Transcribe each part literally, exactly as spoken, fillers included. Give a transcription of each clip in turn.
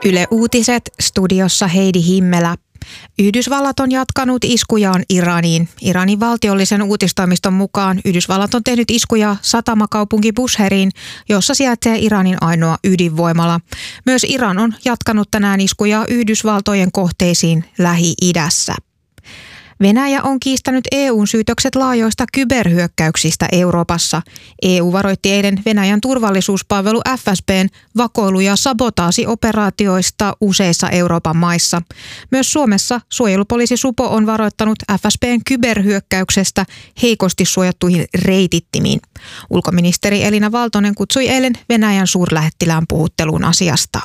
Yle Uutiset, studiossa Heidi Himmelä. Yhdysvallat on jatkanut iskujaan Iraniin. Iranin valtiollisen uutistoimiston mukaan Yhdysvallat on tehnyt iskuja satamakaupunki Busheriin, jossa sijaitsee Iranin ainoa ydinvoimala. Myös Iran on jatkanut tänään iskuja Yhdysvaltojen kohteisiin Lähi-idässä. Venäjä on kiistänyt E U:n syytökset laajoista kyberhyökkäyksistä Euroopassa. E U varoitti eilen Venäjän turvallisuuspalvelu F S B:n vakoilu- ja sabotaasioperaatioista useissa Euroopan maissa. Myös Suomessa suojelupoliisi Supo on varoittanut F S B:n kyberhyökkäyksestä heikosti suojattuihin reitittimiin. Ulkoministeri Elina Valtonen kutsui eilen Venäjän suurlähettilään puhutteluun asiasta.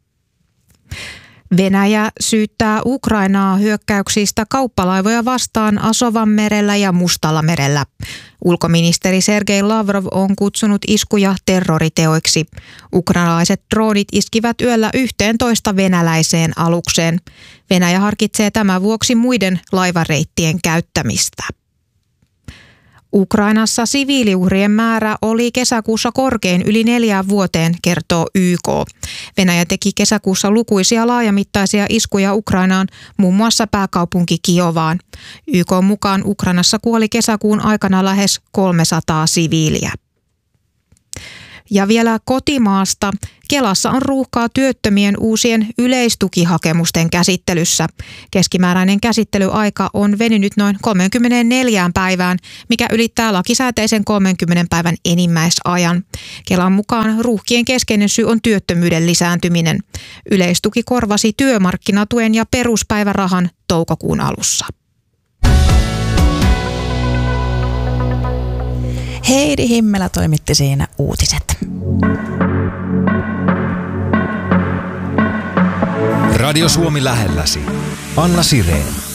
Venäjä syyttää Ukrainaa hyökkäyksistä kauppalaivoja vastaan Asovanmerellä ja Mustallamerellä. Ulkoministeri Sergei Lavrov on kutsunut iskuja terroriteoiksi. Ukrainalaiset droonit iskivät yöllä yhteentoista venäläiseen alukseen. Venäjä harkitsee tämän vuoksi muiden laivareittien käyttämistä. Ukrainassa siviiliuhrien määrä oli kesäkuussa korkein yli neljään vuoteen, kertoo Y K. Venäjä teki kesäkuussa lukuisia laajamittaisia iskuja Ukrainaan, muun muassa pääkaupunki Kiovaan. Y K:n mukaan Ukrainassa kuoli kesäkuun aikana lähes kolmesataa siviiliä. Ja vielä kotimaasta. Kelassa on ruuhkaa työttömien uusien yleistukihakemusten käsittelyssä. Keskimääräinen käsittelyaika on venynyt noin kolmekymmentäneljä päivään, mikä ylittää lakisääteisen kolmenkymmenen päivän enimmäisajan. Kelan mukaan ruuhkien keskeinen syy on työttömyyden lisääntyminen. Yleistuki korvasi työmarkkinatuen ja peruspäivärahan toukokuun alussa. Heidi Himmelä toimitti siinä uutiset. Radio Suomi lähelläsi. Anna Sireen.